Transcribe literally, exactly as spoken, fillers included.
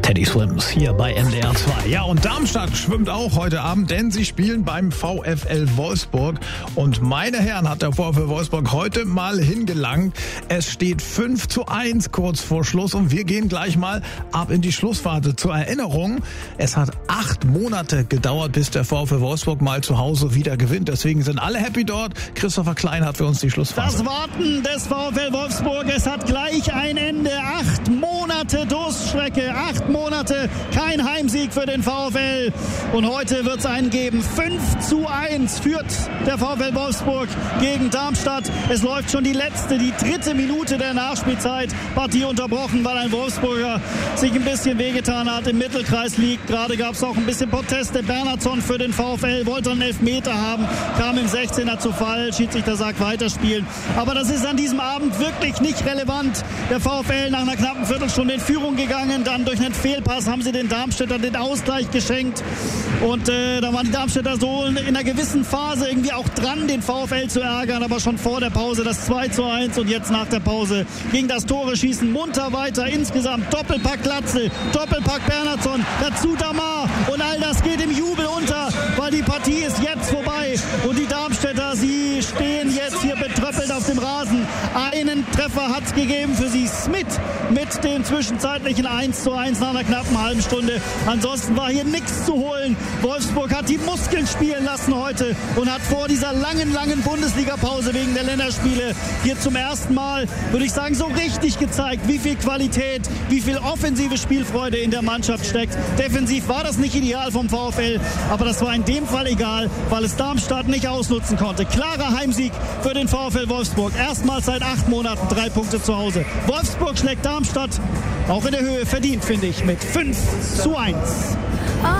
Teddy Swims hier bei M D R zwei. Ja, und Darmstadt schwimmt auch heute Abend, denn sie spielen beim VfL Wolfsburg. Und meine Herren, hat der VfL Wolfsburg heute mal hingelangt. Es steht fünf zu eins kurz vor Schluss und wir gehen gleich mal ab in die Schlussphase. Zur Erinnerung, es hat acht Monate gedauert, bis der VfL Wolfsburg mal zu Hause wieder gewinnt. Deswegen sind alle happy dort. Christopher Klein hat für uns die Schlussphase. Das Warten des VfL Wolfsburg, es hat gleich ein Ende. Acht Monate Durststrecke, acht Monate, kein Heimsieg für den VfL. Und heute wird es einen geben. fünf zu eins führt der VfL Wolfsburg gegen Darmstadt. Es läuft schon die letzte, die dritte Minute der Nachspielzeit. Partie unterbrochen, weil ein Wolfsburger sich ein bisschen wehgetan hat, im Mittelkreis liegt. Gerade gab es auch ein bisschen Proteste. Bernhardsson für den VfL wollte einen Elfmeter haben, kam im sechzehner zu Fall. Schiedsrichter sagt weiterspielen. Aber das ist an diesem Abend wirklich nicht relevant. Der VfL nach einer knappen Viertelstunde in Führung gegangen, dann durch einen Fehlpass haben sie den Darmstädtern den Ausgleich geschenkt. Und äh, da waren die Darmstädter so in einer gewissen Phase irgendwie auch dran, den VfL zu ärgern, aber schon vor der Pause das zwei zu eins und jetzt nach der Pause ging das Tore schießen munter weiter. Insgesamt Doppelpack Glatzel, Doppelpack Bernhardsson, dazu Damar und all das geht im Jubel unter, weil die Partie ist jetzt vorbei und die Darmstädter, sie stehen jetzt hier betröppelt auf dem Rasen. Einen Treffer hat es gegeben für sie, Smith mit dem zwischenzeitlichen eins zu eins nach einer knappen halben Stunde. Ansonsten war hier nichts zu holen. Wolfsburg hat die Muskeln spielen lassen heute und hat vor dieser langen, langen Bundesliga-Pause wegen der Länderspiele hier zum ersten Mal, würde ich sagen, so richtig gezeigt, wie viel Qualität, wie viel offensive Spielfreude in der Mannschaft steckt. Defensiv war das nicht ideal vom VfL, aber das war in dem Fall egal, weil es Darmstadt nicht ausnutzen konnte. Klarer Heimsieg für den VfL Wolfsburg. Erstmals seit acht Monaten drei Punkte zu Hause. Wolfsburg schlägt Darmstadt auch in der Höhe verdient, finde ich, mit fünf zu eins.